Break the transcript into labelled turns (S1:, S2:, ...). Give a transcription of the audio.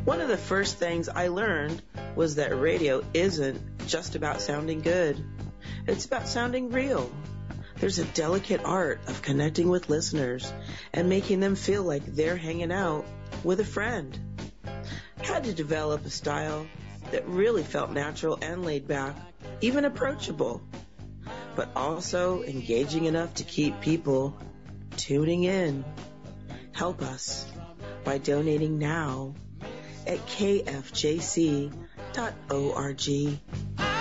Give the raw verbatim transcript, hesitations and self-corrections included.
S1: One of the first things I learned was that radio isn't just about sounding good. It's about sounding real. There's a delicate art of connecting with listeners and making them feel like they're hanging out with a friend. I had to develop a style that really felt natural and laid back, even approachable, but also engaging enough to keep people tuning in. Help us by donating now at k f j c dot org.